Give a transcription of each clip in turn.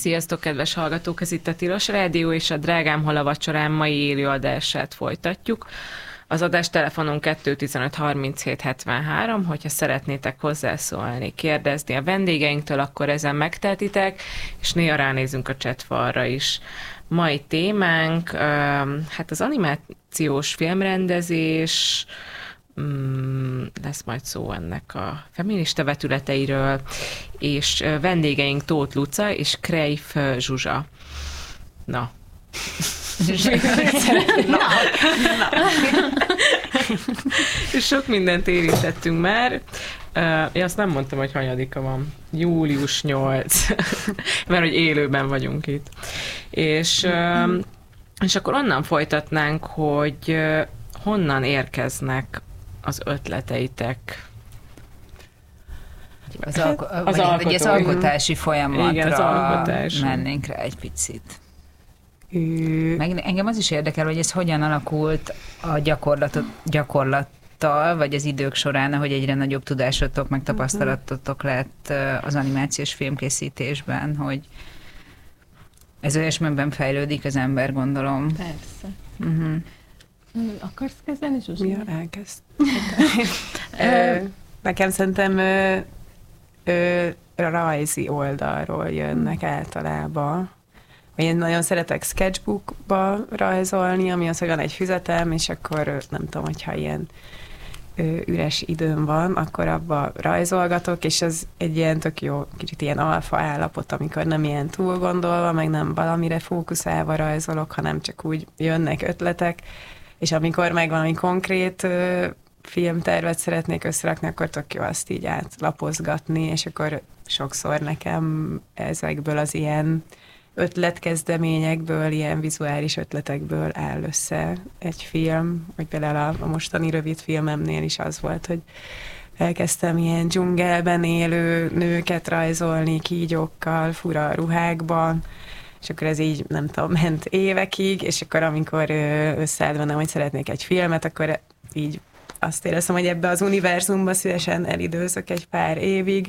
Sziasztok, kedves hallgatók! Ez itt a Tilos Rádió, és a Drágám hol a vacsorám mai élő adását folytatjuk. Az adás telefonon 215 37 73, hogyha szeretnétek hozzászólni, kérdezni a vendégeinktől, akkor ezen megtehetitek, és néha ránézünk a chatfalra is. Mai témánk, hát az animációs filmrendezés, lesz majd szó ennek a feminista vetületeiről, és vendégeink Tóth Luca és Krejf Zsuzsa. Na. Sok mindent érintettünk már. Én azt nem mondtam, hogy hanyadika van. Július 8. Mert hogy élőben vagyunk itt. És akkor onnan folytatnánk, hogy honnan érkeznek az ötleteitek. Az alkotási folyamatra. Igen, az alkotás. Mennénk rá egy picit. Meg engem az is érdekel, hogy ez hogyan alakult a gyakorlattal, vagy az idők során, ahogy egyre nagyobb tudásotok, meg tapasztalatotok lett az animációs filmkészítésben, hogy ez olyasmiben fejlődik az ember, gondolom. Persze. Akarsz kezdeni, Zsuzsi? Ja, elkezd. Nekem szerintem rajzi oldalról jönnek általában. Én nagyon szeretek sketchbookba rajzolni, ami az, hogy van egy füzetem, és akkor nem tudom, hogyha ilyen üres időm van, akkor abba rajzolgatok, és ez egy ilyen tök jó, kicsit ilyen alfa állapot, amikor nem ilyen túl gondolva, meg nem valamire fókuszálva rajzolok, hanem csak úgy jönnek ötletek, és amikor meg valami konkrét filmtervet szeretnék összerakni, akkor tök jó azt így átlapozgatni, és akkor sokszor nekem ezekből az ilyen ötletkezdeményekből, ilyen vizuális ötletekből áll össze egy film, vagy például a mostani rövid filmemnél is az volt, hogy elkezdtem ilyen dzsungelben élő nőket rajzolni, kígyókkal, fura ruhákban, és akkor ez így, nem tudom, ment évekig, és akkor amikor összeállt bennem, hogy szeretnék egy filmet, akkor így azt éreztem, hogy ebbe az univerzumba szívesen elidőzök egy pár évig,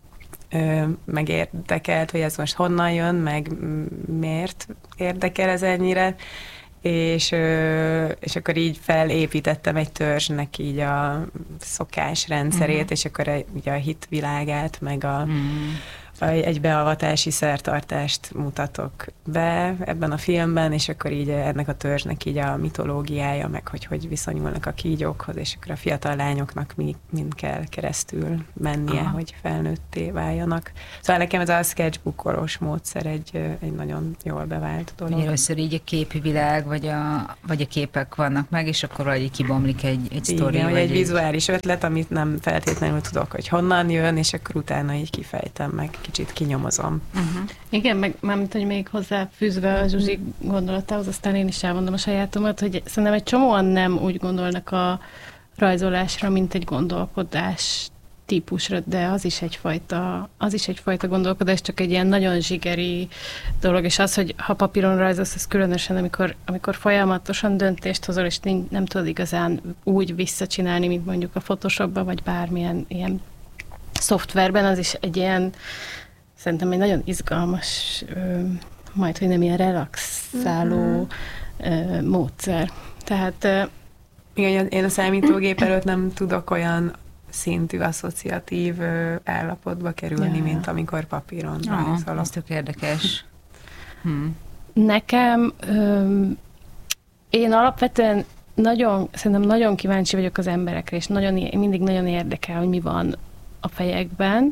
meg érdekelt, hogy ez most honnan jön, meg miért érdekel ez ennyire, és akkor így felépítettem egy törzsnek így a szokásrendszerét, és akkor így a hitvilágát, meg egy beavatási szertartást mutatok be ebben a filmben, és akkor így ennek a törzsnek így a mitológiája, meg hogy viszonyulnak a kígyókhoz, és akkor a fiatal lányoknak mind kell keresztül mennie, hogy felnőtté váljanak. Szóval nekem ez a sketchbookolós módszer egy nagyon jól bevált dolog. Először így a képi világ, vagy a képek vannak meg, és akkor így kibomlik egy sztori. Igen, vagy egy vizuális ötlet, amit nem feltétlenül tudok, hogy honnan jön, és akkor utána így kifejtem meg, kicsit kinyomozom. Igen, meg mármint, hogy még hozzáfűzve a Zsuzsi gondolatához, aztán én is elmondom a sajátomat, hogy szerintem egy csomóan nem úgy gondolnak a rajzolásra, mint egy gondolkodás típusra, de az is egyfajta gondolkodás, csak egy ilyen nagyon zsigeri dolog, és az, hogy ha papíron rajzolsz, az különösen, amikor folyamatosan döntést hozol, és nem tudod igazán úgy visszacsinálni, mint mondjuk a Photoshopban, vagy bármilyen ilyen szoftverben, az is egy ilyen, szerintem egy nagyon izgalmas, majd, hogy nem ilyen relaxáló módszer. Tehát... Igen, én a számítógép előtt nem tudok olyan szintű asszociatív állapotba kerülni, mint amikor papíron rajzolok. Ez tök érdekes. Nekem én alapvetően szerintem nagyon kíváncsi vagyok az emberekre, és mindig nagyon érdekel, hogy mi van a fejekben,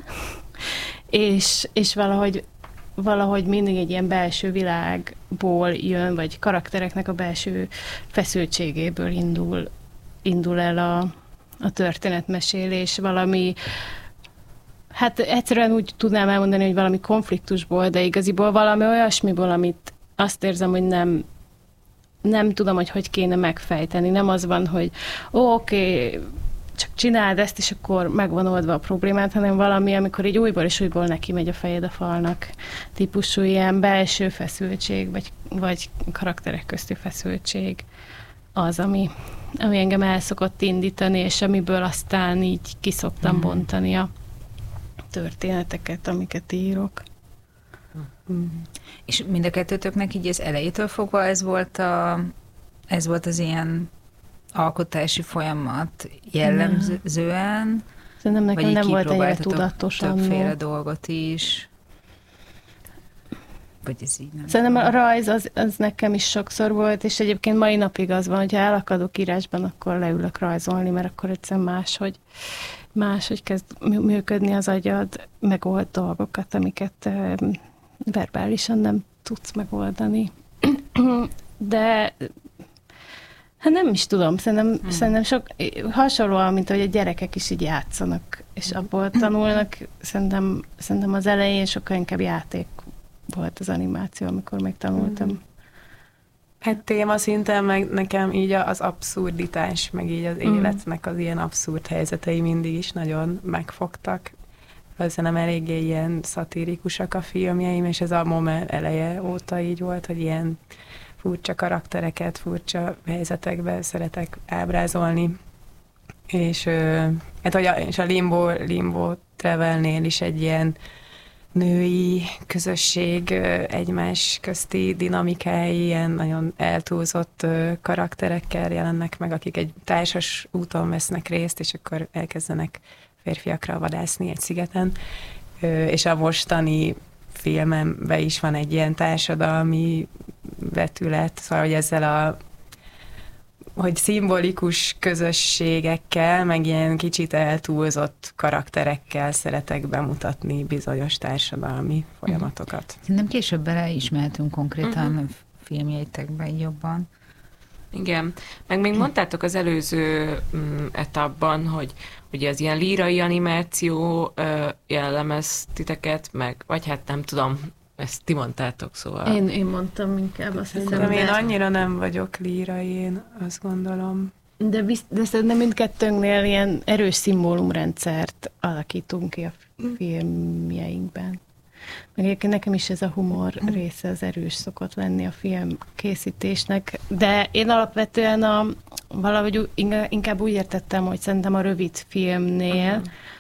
és valahogy mindig egy ilyen belső világból jön, vagy karaktereknek a belső feszültségéből indul el a történetmesélés, valami, hát egyszerűen úgy tudnám elmondani, hogy valami konfliktusból, de igaziból valami olyasmiből, amit azt érzem, hogy nem tudom, hogy kéne megfejteni. Nem az van, hogy oké, csak csináld ezt, és akkor meg van oldva a problémát, hanem valami, amikor így újból és újból neki megy a fejed a falnak típusú ilyen belső feszültség, vagy karakterek közti feszültség az, ami engem el szokott indítani, és amiből aztán így kiszoktam bontani a történeteket, amiket írok. És mind a kettőtöknek így az elejétől fogva ez volt az ilyen alkotási folyamat jellemzően? Szerintem nekem nem volt ennyire tudatosan. tudatosan. Többféle dolgot is. Vagy ez így nem. Szerintem a rajz az nekem is sokszor volt, és egyébként mai napig az van, hogyha elakadok írásban, akkor leülök rajzolni, mert akkor egyszerűen máshogy kezd működni az agyad, megold dolgokat, amiket verbálisan nem tudsz megoldani. De hát nem is tudom, szerintem sok hasonlóan, mint hogy a gyerekek is így játszanak, és abból tanulnak, szerintem az elején sokkal inkább játék volt az animáció, amikor megtanultam. Hát témaszinten meg nekem így az abszurditás, meg így az életnek az ilyen abszurd helyzetei mindig is nagyon megfogtak. Szerintem eléggé ilyen szatírikusak a filmjeim, és ez a Moment eleje óta így volt, hogy ilyen furcsa karaktereket, furcsa helyzetekben szeretek ábrázolni. És a Limbo Travelnél is egy ilyen női közösség egymás közti dinamikái, ilyen nagyon eltúlzott karakterekkel jelennek meg, akik egy társas úton vesznek részt, és akkor elkezdenek férfiakra vadászni egy szigeten. És a mostani filmemben is van egy ilyen társadalmi vetület, szóval, hogy ezzel hogy szimbolikus közösségekkel, meg ilyen kicsit eltúlzott karakterekkel szeretek bemutatni bizonyos társadalmi folyamatokat. Szerintem később bele is mehetünk konkrétan filmjeitekbe jobban. Igen. Meg még mondtátok az előző etapban, hogy ugye az ilyen lírai animáció jellemez titeket, meg, vagy hát nem tudom, ezt ti mondtátok, szóval. Én mondtam inkább, azt hiszem. De én annyira nem vagyok lírai, én azt gondolom. De szerintem mindkettőnknél ilyen erős szimbólumrendszert alakítunk ki a filmjeinkben. Meg egyébként nekem is ez a humor része az erős szokott lenni a film készítésnek, de én alapvetően valahogy inkább úgy értettem, hogy szerintem a rövid filmnél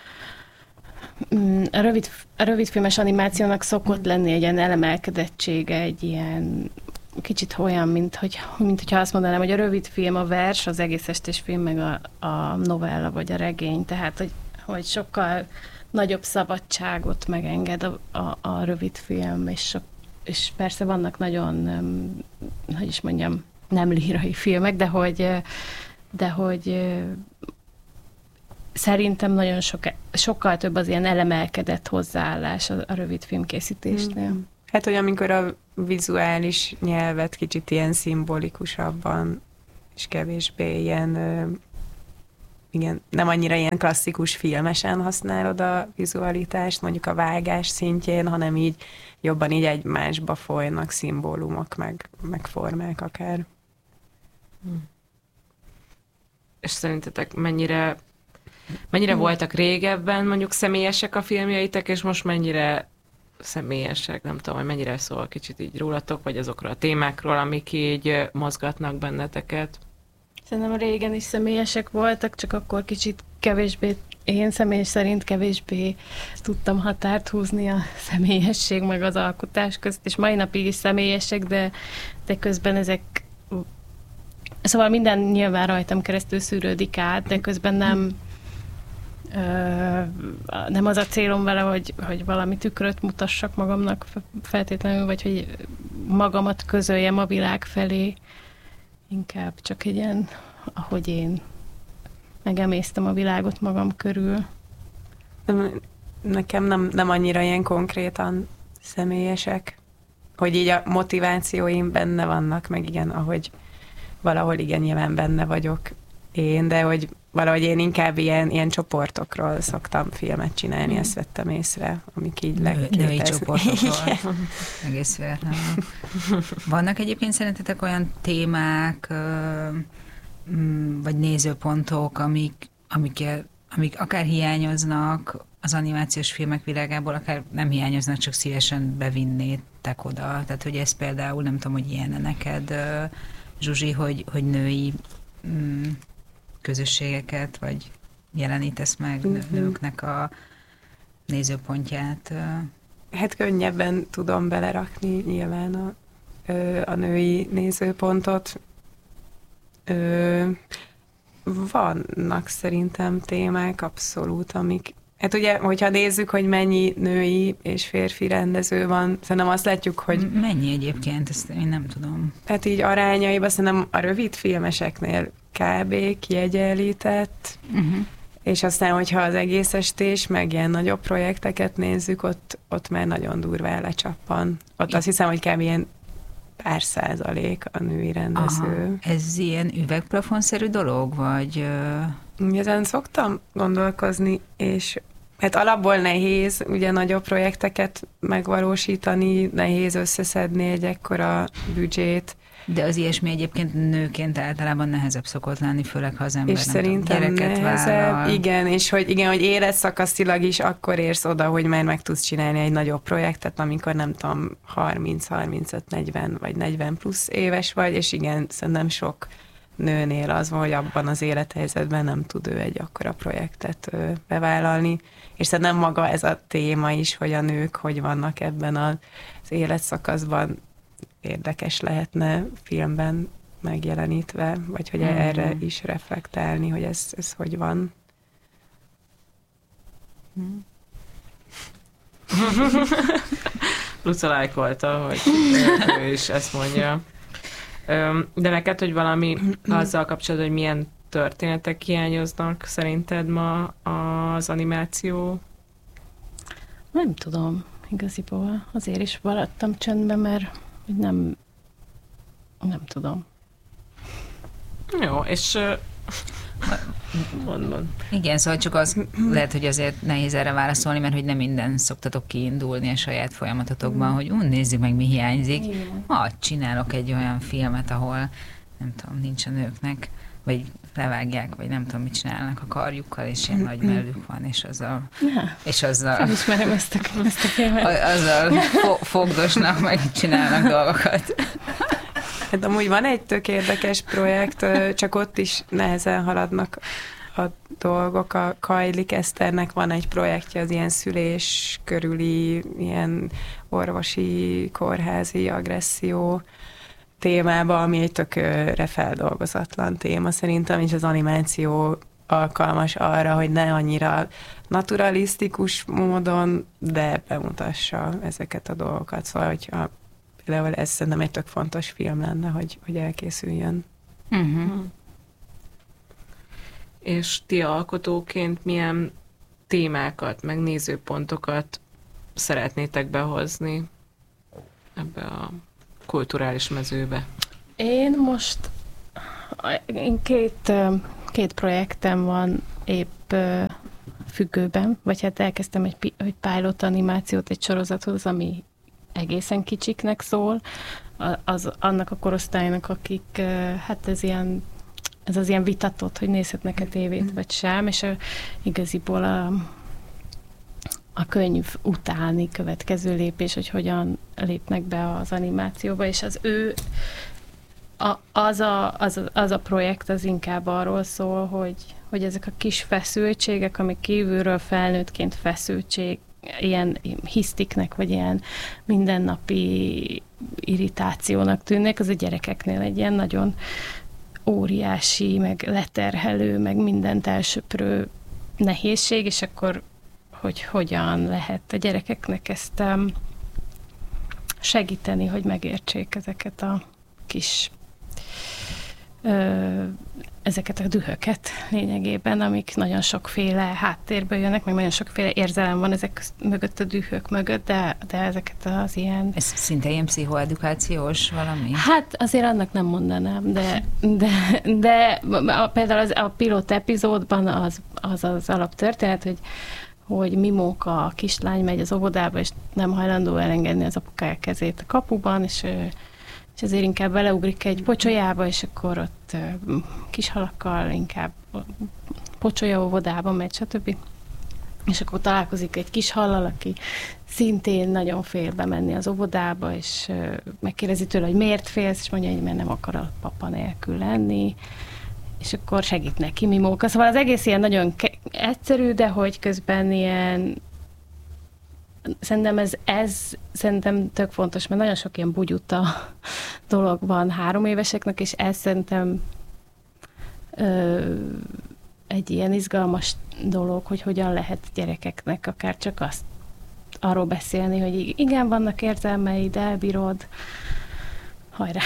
a rövidfilmes animációnak szokott lenni egy ilyen elemelkedettsége, egy ilyen kicsit olyan, mint hogyha azt mondanám, hogy a rövid film a vers, az egész estés film, meg a novella vagy a regény, tehát hogy sokkal nagyobb szabadságot megenged a rövid film, és persze vannak nagyon, hogy is mondjam, nem lírai filmek, de hogy szerintem nagyon sokkal több az ilyen elemelkedett hozzáállás a rövid filmkészítésnél. Hát, hogy amikor a vizuális nyelvet kicsit ilyen szimbolikusabban, és kevésbé ilyen, igen, nem annyira ilyen klasszikus filmesen használod a vizualitást, mondjuk a vágás szintjén, hanem így jobban így egymásba folynak szimbólumok, meg formák akár. És szerintetek mennyire voltak régebben mondjuk személyesek a filmjeitek, és most mennyire személyesek, nem tudom, hogy mennyire szól kicsit így rólatok, vagy azokról a témákról, amik így mozgatnak benneteket? Szerintem régen is személyesek voltak, csak akkor kicsit kevésbé, én személy szerint kevésbé tudtam határt húzni a személyesség meg az alkotás között, és mai napig is személyesek, de közben ezek, szóval minden nyilván rajtam keresztül szűrődik át, de közben nem az a célom vele, hogy valami tükröt mutassak magamnak feltétlenül, vagy hogy magamat közöljem a világ felé. Inkább csak egy ilyen, ahogy én megemésztem a világot magam körül. Nekem nem annyira ilyen konkrétan személyesek, hogy így a motivációim benne vannak, meg igen, ahogy valahol igen, nyilván benne vagyok én, de hogy valahogy én inkább ilyen csoportokról szoktam filmet csinálni, ezt vettem észre, amik így női csoportokról. Egész véletlenül. Vannak egyébként szerintetek olyan témák, vagy nézőpontok, amik akár hiányoznak az animációs filmek világából, akár nem hiányoznak, csak szívesen bevinnétek oda. Tehát, hogy ez például, nem tudom, hogy ilyen neked, Zsuzsi, hogy női közösségeket, vagy jelenítesz meg nőknek a nézőpontját? hát könnyebben tudom belerakni nyilván a női nézőpontot. Vannak szerintem témák abszolút, amik... Hát ugye, hogyha nézzük, hogy mennyi női és férfi rendező van, szerintem azt látjuk, hogy... Mennyi egyébként? Ezt én nem tudom. Hát így arányaiban szerintem a rövid filmeseknél kb. Kiegyenlített, és aztán, hogyha az egész estés, meg ilyen nagyobb projekteket nézzük, ott már nagyon durván lecsappan. Ott azt hiszem, hogy kb. Ilyen pár százalék a női rendező. Aha. Ez ilyen üvegplafonszerű dolog, vagy... Ezen szoktam gondolkozni, és hát alapból nehéz ugye nagyobb projekteket megvalósítani, nehéz összeszedni egy ekkora büdzsét. De az ilyesmi egyébként nőként általában nehezebb szokott lenni, főleg ha az ember és nem szerintem tudom, gyereket nehezebb, vállal. igen, és hogy életszakaszilag is akkor érsz oda, hogy már meg tudsz csinálni egy nagyobb projektet, amikor nem tudom, 30, 35, 40 vagy 40 plusz éves vagy, és igen, szerintem sok nőnél az van, hogy abban az élethelyzetben nem tud ő egy akkora projektet bevállalni, és szerintem maga ez a téma is, hogy a nők hogy vannak ebben az életszakaszban, érdekes lehetne filmben megjelenítve, vagy hogy erre is reflektálni, hogy ez hogy van. Luca lájkolta, hogy ő is ezt mondja. De neked, hogy valami azzal kapcsolatban, hogy milyen történetek hiányoznak szerinted ma az animáció? Nem tudom, igaziból. Azért is maradtam csöndben, mert nem tudom. Jó, és mond. Igen, szóval csak az lehet, hogy azért nehéz erre válaszolni, mert hogy nem minden szoktatok kiindulni a saját folyamatotokban, hogy nézzük meg, mi hiányzik. Csinálok egy olyan filmet, ahol nem tudom, nincs a nőknek, vagy levágják, vagy nem tudom, mit csinálnak a karjukkal, és ilyen nagy mellük van, és azzal Felismerem ezt a filmet. Azzal fogdosnak, meg csinálnak dolgokat. Hát amúgy van egy tök érdekes projekt, csak ott is nehezen haladnak a dolgok. A Kajlik Eszternek van egy projektje, az ilyen szülés körüli, ilyen orvosi, kórházi agresszió témába, ami egy tökre feldolgozatlan téma szerintem, és az animáció alkalmas arra, hogy ne annyira naturalisztikus módon, de bemutassa ezeket a dolgokat. Szóval, hogyha például ez szerintem egy tök fontos film lenne, hogy elkészüljön. És ti alkotóként milyen témákat, meg nézőpontokat szeretnétek behozni ebbe a kulturális mezőbe? Én két projektem van épp függőben, vagy hát elkezdtem egy pilot animációt egy sorozathoz, ami egészen kicsiknek szól, annak a korosztálynak, akik, hát ez az ilyen vitatott, hogy nézhetnek-e tévét, vagy sem, és igaziból a könyv utáni következő lépés, hogy hogyan lépnek be az animációba, és az a projekt az inkább arról szól, hogy ezek a kis feszültségek, amik kívülről felnőttként feszültség, ilyen hisztiknek, vagy ilyen mindennapi irritációnak tűnnek, az a gyerekeknél egy ilyen nagyon óriási, meg leterhelő, meg mindent elsöprő nehézség, és akkor hogy hogyan lehet a gyerekeknek ezt segíteni, hogy megértsék ezeket a kis ezeket a dühöket lényegében, amik nagyon sokféle háttérből jönnek, meg nagyon sokféle érzelem van ezek mögött, a dühök mögött, de ezeket az ilyen... Ez szinte ilyen pszichoedukációs valami? Hát azért annak nem mondanám, de például a pilot epizódban az alaptörténet, hogy Mimóka, a kislány megy az óvodába, és nem hajlandó elengedni az apukája kezét a kapuban, és ezért inkább beleugrik egy pocsolyába, és akkor ott kis halakkal inkább pocsolya óvodába megy, stb. És akkor találkozik egy kis hallal, aki szintén nagyon fél bemenni az óvodába, és megkérdezi tőle, hogy miért félsz, és mondja, hogy mert nem akar a papa nélkül lenni, és akkor segít neki Mimóka. Szóval az egész ilyen nagyon egyszerű, de hogy közben ilyen szerintem ez szerintem tök fontos, mert nagyon sok ilyen bugyuta dolog van 3 éveseknek, és ez szerintem egy ilyen izgalmas dolog, hogy hogyan lehet gyerekeknek akár csak arról beszélni, hogy igen, vannak érzelmeid, elbírod, hajrá.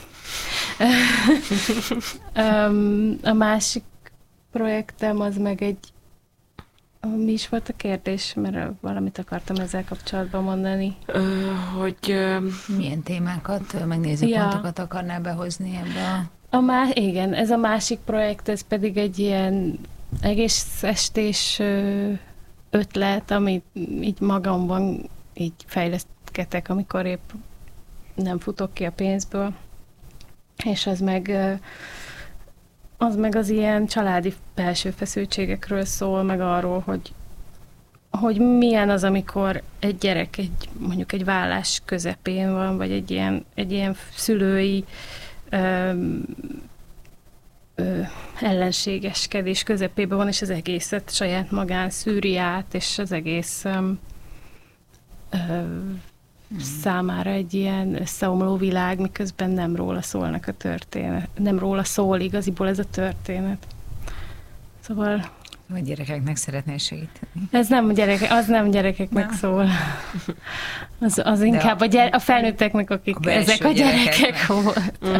A másik projektem az meg mi is volt a kérdés, mert valamit akartam ezzel kapcsolatban mondani. Milyen témákat, megnéző pontokat akarnál behozni ebbe igen, ez a másik projekt, ez pedig egy ilyen egész estés ötlet, amit így magamban így fejlesztgetek, amikor épp nem futok ki a pénzből. És az meg az ilyen családi belső feszültségekről szól, meg arról, hogy milyen az, amikor egy gyerek mondjuk egy vállás közepén van, vagy egy ilyen szülői ellenségeskedés közepében van, és az egészet saját magán szűri át, és az egész számára egy ilyen összeomló világ, miközben nem róla szólnak a történet. Nem róla szól igaziból ez a történet. Szóval... Vagy gyerekeknek szeretnél segíteni. Ez nem gyerekeknek szól. Az inkább a felnőtteknek, akik ezek a gyerekek voltak.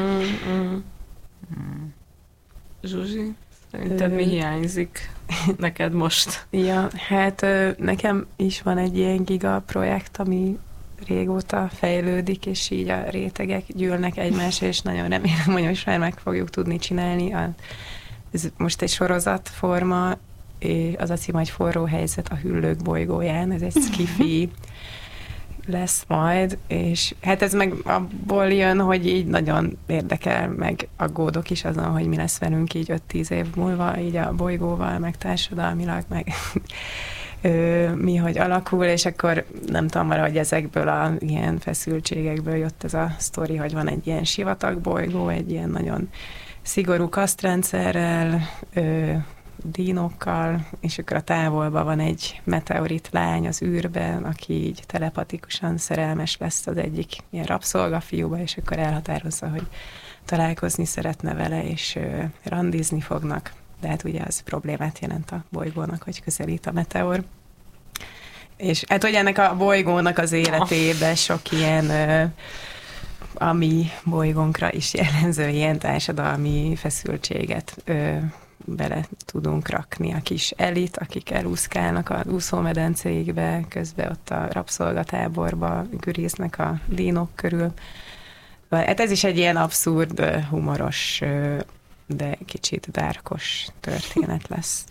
Zsuzsi, szerinted mi hiányzik neked most? Ja, hát nekem is van egy ilyen giga projekt, ami régóta fejlődik, és így a rétegek gyűlnek egymásra, és nagyon remélem, hogy most már meg fogjuk tudni csinálni. Ez most egy sorozatforma, és az a cím, hogy Forró helyzet a Hüllők bolygóján. Ez egy sci-fi lesz majd, és hát ez meg abból jön, hogy így nagyon érdekel, meg aggódok is azon, hogy mi lesz velünk így 5-10 év múlva, így a bolygóval, meg társadalmilag, meg mi hogy alakul, és akkor nem tudom, hogy ezekből a ilyen feszültségekből jött ez a sztori, hogy van egy ilyen sivatagbolygó, egy ilyen nagyon szigorú kasztrendszerrel, dínokkal, és akkor a távolban van egy meteorit lány az űrben, aki így telepatikusan szerelmes lesz az egyik ilyen rabszolgafiúba, és akkor elhatározza, hogy találkozni szeretne vele, és randizni fognak. De hát ugye az problémát jelent a bolygónak, hogy közelít a meteor. És hát hogy ennek a bolygónak az életében sok ilyen a mi bolygónkra is jellemző ilyen társadalmi feszültséget bele tudunk rakni. A kis elit, akik elúszkálnak az úszómedencéikbe, közben ott a rabszolgatáborba güriznek a dínok körül. Hát ez is egy ilyen abszurd, humoros, de kicsit dárkos történet lesz.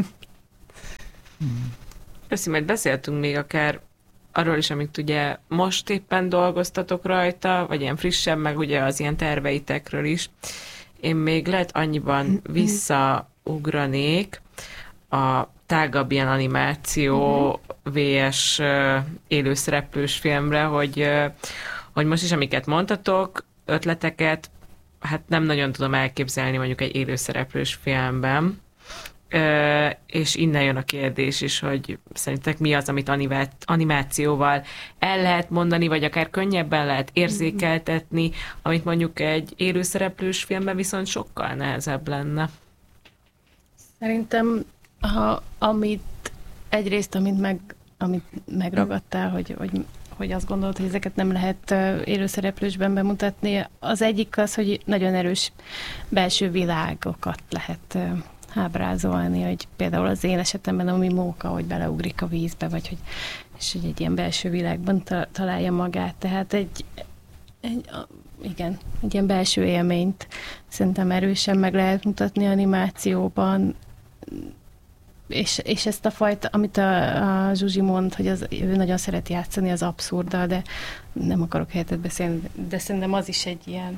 Köszi, majd beszéltünk még akár arról is, amit ugye most éppen dolgoztatok rajta, vagy ilyen frissebb, meg ugye az ilyen terveitekről is. Én még lehet annyiban visszaugranék a tágabb ilyen animáció VS élőszereplős filmre, hogy most is, amiket mondtatok, ötleteket, hát nem nagyon tudom elképzelni mondjuk egy élőszereplős filmben, és innen jön a kérdés is, hogy szerintek mi az, amit animációval el lehet mondani, vagy akár könnyebben lehet érzékeltetni, amit mondjuk egy élőszereplős filmben viszont sokkal nehezebb lenne. Szerintem, amit megragadtál, hogy azt gondolod, hogy ezeket nem lehet élőszereplősben bemutatni. Az egyik az, hogy nagyon erős belső világokat lehet ábrázolni, hogy például az én esetemben a mimóka, hogy beleugrik a vízbe, vagy hogy egy ilyen belső világban találja magát. Tehát egy ilyen belső élményt szerintem erősen meg lehet mutatni animációban, és ezt a fajta, amit a Zsuzsi mond, hogy ő nagyon szeret játszani az abszurddal, de nem akarok helyettet beszélni, de szerintem az is egy ilyen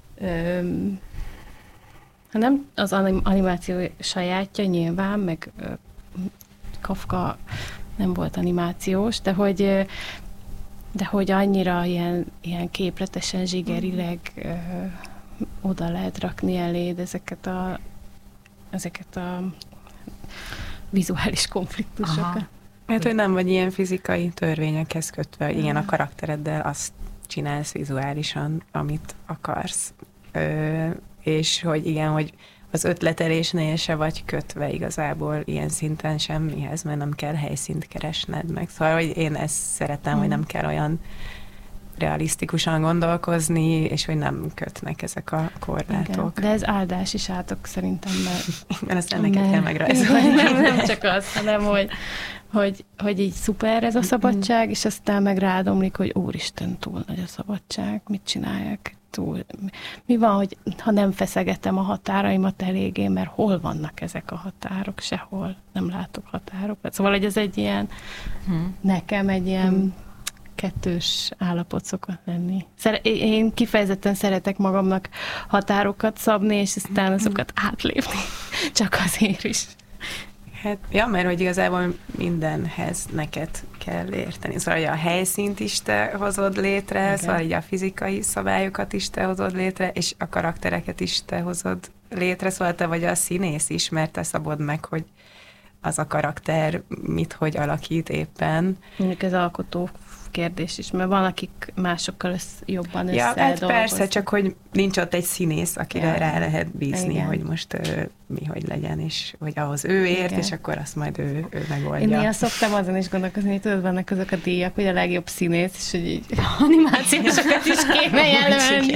nem az animáció sajátja nyilván, meg Kafka nem volt animációs, de hogy annyira ilyen képletesen, zsigerileg oda lehet rakni eléd ezeket a vizuális konfliktusokat. Hát, hogy nem vagy ilyen fizikai törvényekhez kötve, igen, a karaktereddel azt csinálsz vizuálisan, amit akarsz. És hogy igen, hogy az ötletelésnél se vagy kötve igazából ilyen szinten semmihez, mert nem kell helyszínt keresned meg. Szóval, hogy én ezt szeretem, hogy nem kell olyan realisztikusan gondolkozni, és hogy nem kötnek ezek a korlátok. Igen. De ez áldás is átok szerintem, mert aztán neked kell megrajzolni. Nem csak az, hanem hogy így szuper ez a szabadság, és aztán meg rádomlik, hogy úristen, túl nagy a szabadság, mit csinálják? Mi van, hogy ha nem feszegetem a határaimat eléggé, mert hol vannak ezek a határok? Sehol nem látok határokat. Szóval, hogy ez egy ilyen, nekem egy ilyen kettős állapot szokott lenni. Én kifejezetten szeretek magamnak határokat szabni, és aztán azokat átlépni. Csak azért is. Hát, ja, mert hogy igazából mindenhez neked kell érteni. Szóval, hogy a helyszínt is te hozod létre, okay. Szóval így a fizikai szabályokat is te hozod létre, és a karaktereket is te hozod létre, szóval te vagy a színész is, mert te szabod meg, hogy az a karakter mit, hogy alakít éppen. Mondjuk ez alkotó kérdés is, mert van, akik másokkal jobban összedolgozni. Ja, hát persze, csak hogy nincs ott egy színész, akire rá lehet bízni, igen. Hogy most mi hogy legyen, és hogy ahhoz ő ért, igen. És akkor azt majd ő megoldja. Én néha szoktam azon is gondolkozni, hogy tudod, vannak azok a díjak, hogy a legjobb színész, és hogy így animációsokat is kéne jelölni.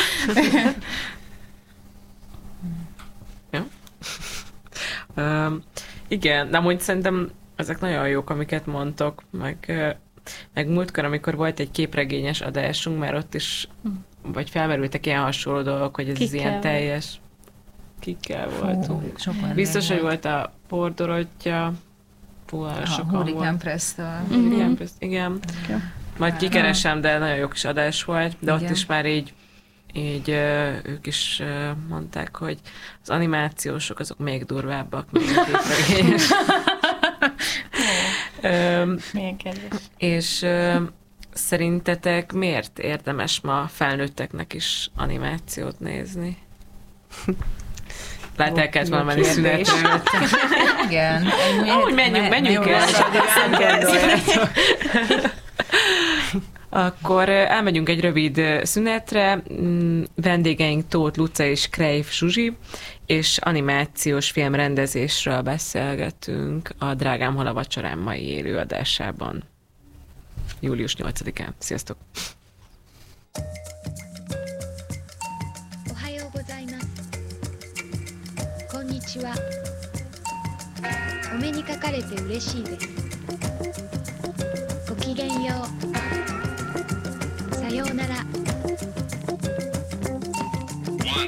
Igen, de amúgy szerintem ezek nagyon jók, amiket mondtok, meg múltkor, amikor volt egy képregényes adásunk, mert ott is vagy felmerültek ilyen hasonló dolgok, hogy ez az ilyen teljes... Kikkel voltunk. Biztos, hogy volt a Pordorottya, Hurricane Press-től. Igen. Majd kikeresem, de nagyon jó kis adás volt, de igen. Ott is már így ők is mondták, hogy az animációsok azok még durvábbak, mint a képregényes. Milyen kedves. És szerintetek miért érdemes ma felnőtteknek is animációt nézni? Lehet el kellett volna menni szünetre. Igen. Úgy menjünk el. Akkor elmegyünk egy rövid szünetre. Vendégeink Tóth Luca és Krejf Zsuzsi, és animációs filmrendezésről beszélgetünk a Drágám hol a vacsorám mai élő adásában. Július 8-án. Sziasztok! Ohayou gozaimasu. Konnichiwa. O me ni kakarete ureshii desu. Gokigenyou. さようなら。